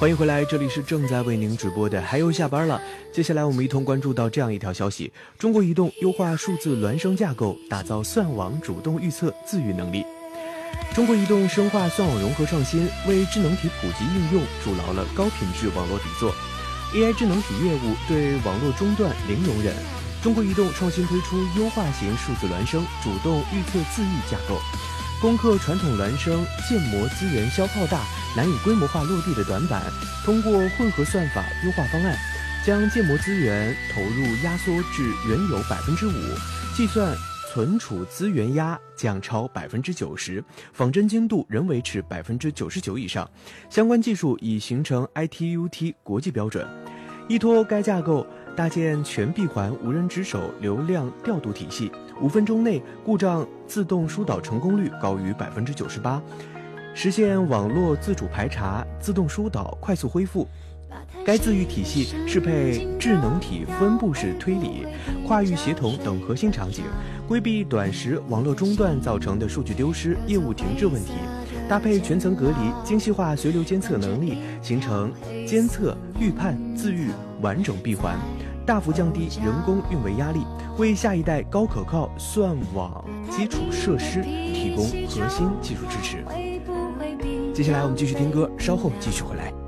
欢迎回来，这里是正在为您直播的还有下班了。接下来我们一同关注到这样一条消息：中国移动优化数字孪生架构，打造算网主动预测自愈能力。中国移动深化算网融合创新，为智能体普及应用筑牢了高品质网络底座。AI 智能体业务对网络中断零容忍。中国移动创新推出优化型数字孪生主动预测自愈架构，攻克传统孪生建模资源消耗大、难以规模化落地的短板，通过混合算法优化方案，将建模资源投入压缩至原有5%，计算存储资源压降超90%，仿真精度仍维持99%以上，相关技术已形成 ITUT 国际标准。依托该架构，搭建全闭环无人值守流量调度体系，5分钟内故障自动疏导成功率高于98%，实现网络自主排查、自动疏导、快速恢复。该自愈体系适配智能体分布式推理、跨域协同等核心场景，规避短时网络中断造成的数据丢失、业务停滞问题。搭配全层隔离、精细化随流监测能力，形成监测、预判、自愈完整闭环，大幅降低人工运维压力，为下一代高可靠算网基础设施提供核心技术支持。接下来我们继续听歌，稍后继续回来。